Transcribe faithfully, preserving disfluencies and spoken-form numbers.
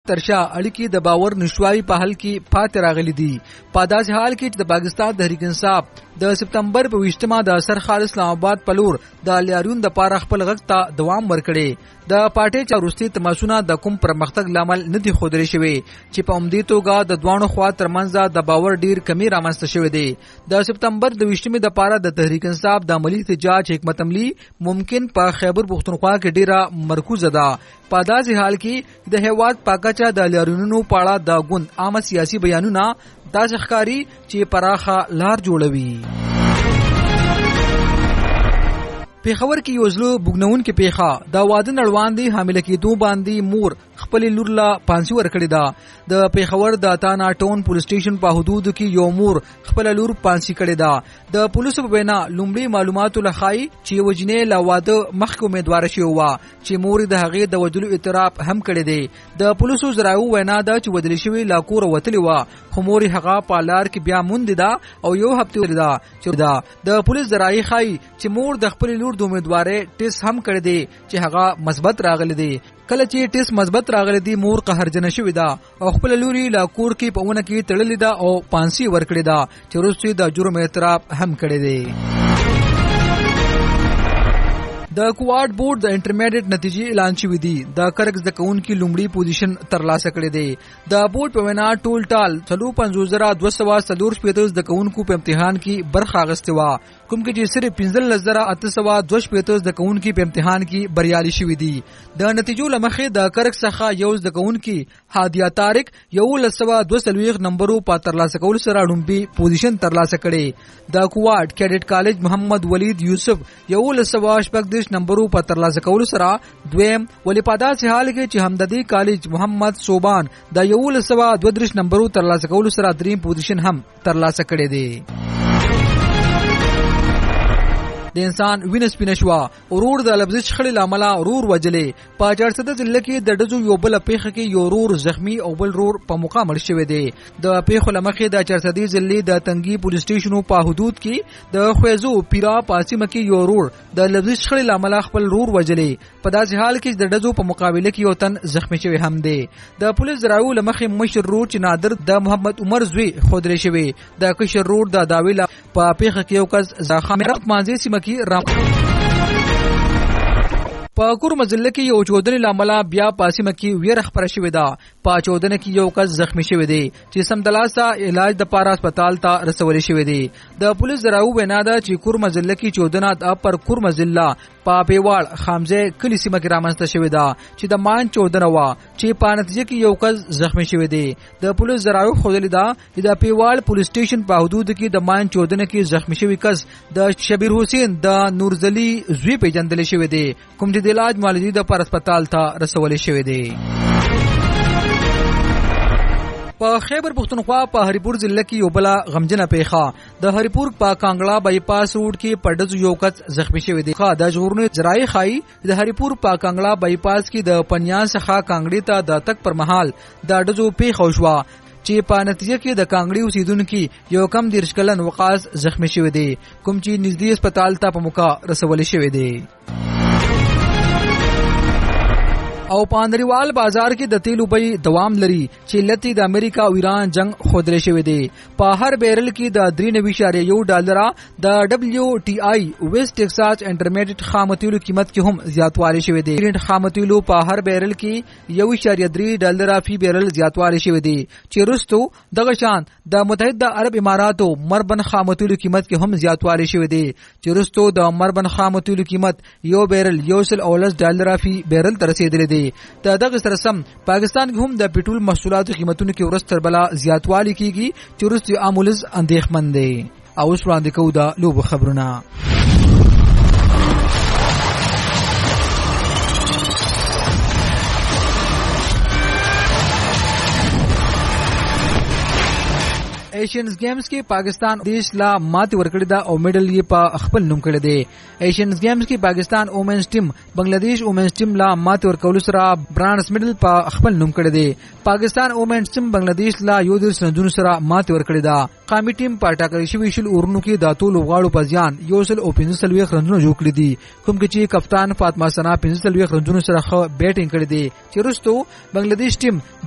ترشا اړیکې د باور نشواري په حل کې پاتې راغلي دي. په داسې حال کې چې د پاکستان تحریک انصاف د سپتمبر په ویشتمه د سرخال اسلام آباد په لور د لیاریون د پاره خپل غږ ته دوام ورکړي. د پارټي چاروستي تماسونه د کوم پرمختګ لامل نه دي خودري شوی چې په عمدي توګه د دوانو خوا ترمنځ د باور ډیر کمی رامنځته شوی دی. د سپتمبر د ویشتمه د پاره د تحریک انصاف د عملی احتجاج حکمت عملی ممکن په خیبر پختونخوا کې ډیره مرکوزه ده. په داسې حال کې د هیواد پاکچا د لیاریونونو پاړه د ګوند عام سیاسي بیانونه داسې ښکاری چې پراخه لار جوړوي. پیښور کې یو ځلو بوګنون کې پیښه د واده نړوان دی حامله کېدو باندې مور خپل لور لا پانسی ورکړی دا. د پیښور د تانا ټون پولیس سټیشن په حدود کې یو مور خپل لور پانسی کړی دا. د پولیسو په وینا لومړی معلوماتو لخای چې وجنې لا واده مخکې امیدوار شوی و چې مور د هغې د وجلو اعتراف هم کړی دی. د پولیسو زراو وینا دا چې ودل شوی لا کور وتلی و خو مور هغه په لار کې بیا مونږ دا او یو هفته وردا چې دا د پولیس زراي خای چې مور د خپل لور د امیدوارې ټیس هم کړی دی چې هغه مثبت راغلی دی. کله چې ټیس مثبت راغلی دی مور قهرجن شوې ده او خپل لوري لا کور کې په ونه کې تړلې ده او پانسی ورکړې ده چې وروسته د جرم اعتراف هم کړی دی. د کوارډ بورډ د انټرمیډیټ نتیجې اعلان شوې دي. د کرک زده کوونکي لومړی پوزیشن ترلاسه کړی دی. د بورډ په وینا ټول ټال څلور پنځوس زره دوه سوه څلور شپېته زده کوونکو په امتحان کې برخه اخیستې وه کوم کې چې صرف پنځلس زره اته سوه دوه شپېته زده کوونکي په امتحان کې بریالي شوي دي. د نتیجو له مخې د کرک څخه یو زده کوونکي هادیه طارق یولس سوه دوه څلوېښت نمبرو په ترلاسه کولو سره لومړی پوزیشن ترلاسه کړی. د کوارډ کیډټ کالج محمد ولید یوسف یولس سوه شپږ دېرش نمبرو په ترلاسه کولو سره دویم، ولې په داسې حال کې چې همدردي کالج محمد صوبان د یولس سوه دوه دېرش نمبرو ترلاسه کولو سره دریم پوزیشن هم ترلاسه کړی دی. د انسان وینه سپینه شوه ورور د لفظي شخړې له امله ورور وجلې. په چارسده ضلع کې د ډزو یو بله پیښه کې یو ورور زخمی او بل ورور په موقع مړ شوی دی. د پیښو له مخې د چارسدې ضلع د تنګي پولیس سټیشنو په حدود کې د خویزو پیرا په سیمه کې یو ورور د لفظي شخړې له امله خپل ورور وجلې. په داسې حال کې د ډزو په مقابله کې یو تن زخمی شوی هم دی. د پولیس ذرایعو له مخې مشر ورور چې نادر د محمد عمر زوی خودري شوی. د کشر ورور د داوی په پیښه کې یو کس زخمی مانځي سیمه رام په کورمه ضلع کې یو چودنې له امله بیا په سیمه کې ویره خپره شوې ده. په چودنه کې یو کس زخمی شوی دی چې سمدلاسه علاج د پاره هسپتال ته رسول شوی دی. د پولیس ذرایعو وینا ده چې کورمه ضلع کې چودنه د پر کورمه ضلع په پیواړ خامزه کلی سیمه کې رامنځته شوې ده چې د مان چودنه وا چې په نتیجه کې یو کس زخمی شوی دی. د پولیس ذرایعو خوذلی ده چې د پیواړ پولیس سټیشن په حدود کې د مان چودنه کې زخمی شوی کس د شبیر حسین د نورزلی زوی پیژندل شوی دی کوم چې د علاج معالجې د پر هسپتال ته رسول شوی دی. په خیبر پختونخوا په هریپور ضلع کې یو بل غمجنه پیښه د هریپور په کانګړه بایپاس روډ کې پډز یو کس زخمی شوی دی. خا د ژغورنې ذرایع خای د هریپور په کانګړه بایپاس کې د پنیان څخه کانګړې ته د تک پر مهال د ډزو پیښه وشوه چې په نتیجه کې د کانګړي اوسیدونکو یو کم دیرش کلن وقاص زخمی شوی دی کوم چې نږدې هسپتال ته په موقع رسول شوی دی. او په نړیوال بازار کې د تیلو بیې دوام لري چې لتی د امریکا او ایران جنگ خودري شوی دی. په هر بیرل کې د درې نوي اعشاریه یو ډالر د دبليو ټي آی ویسټ ټکساس انټرمیډیټ خام تیلو قیمت کې هم زیاتوالی شوی دی. برنت خام تیلو په هر بیرل کې یو اعشاریه درې ډالر فی بیرل زیاتوالی شوی دی چې رستو دغه شان د متحده عرب اماراتو مربن خام تیلو قیمت کې هم زیاتوالی شوی دی چې رستو د مربن خام تیلو قیمت یو بیرل یو سل اولس ډالر فی بیرل تر رسیدلی دی. د دغه سره سم پاکستان کې هم د پټرول محصولاتو قیمتونو کې ورځ تر بله زیاتوالی کیږي چې وروسته عاملز اندېښمن دی. او اوس وړاندې کوو د لوبو خبرونه. ایشینز گیمز کې پاکستان دیش لا مات ورکړی دا او میډل یې په خپل نوم کړی دی. ایشینز گیمز کې پاکستان وومنز ټیم بنگلاديش وومنز ټیم لا مات ورکول سره برانز میډل په خپل نوم کړی دی. پاکستان وومنز ټیم بنگلاديش لا یو د سندونو سره مات ورکړی دا. قومي ټیم په ټاکل شوی شل اورونو کې د ټولو غاړو په ځان یو سل او پنځه سلويخ رنونه جوړ کړی دي کوم چې کپتان فاطمه سنا پنځه سلويخ رنونه سره خو بیټینګ کړی دی چې وروسته بنگلاديش ټیم